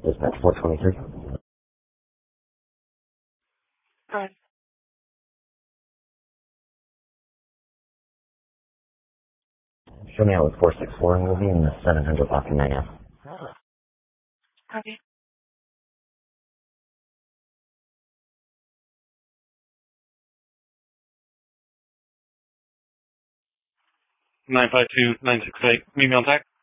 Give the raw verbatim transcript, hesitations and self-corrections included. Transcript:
Dispatch four twenty-three. Right. Show me out with four six four and we'll be in the seven hundred block in nine F. Copy. nine five two nine six eight. Meet me on tech.